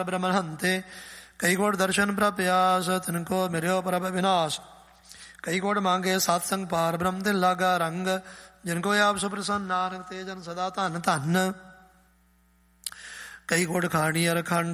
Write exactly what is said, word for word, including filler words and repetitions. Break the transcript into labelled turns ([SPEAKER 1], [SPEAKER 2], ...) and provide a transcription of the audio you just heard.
[SPEAKER 1] ਬ੍ਰਹਮਣ ਹੰਤੇ। ਕਈ ਕੋਟ ਦਰਸ਼ਨ ਪ੍ਰਪਿਆਸ, ਤਿਨ ਕੋ ਮਿਰਿਓ ਪ੍ਰਭ ਵਿਨਾਸ਼। ਕਈ ਕੋਟ ਮੰਗੇ ਸਤਸੰਗ ਪਾਰ ਬ੍ਰਹਮ ਤੇ ਲਾਗਾ ਰੰਗ। ਜਿਨ ਕੋ ਆਪ ਸੁਪ੍ਰਸੰਨ ਨਾਨਕ ਤੇ ਜਨ ਸਦਾ ਧਨ ਧਨ। ਕਈ ਕੋਟ ਖਾਣੀ ਅਰਖੰਡ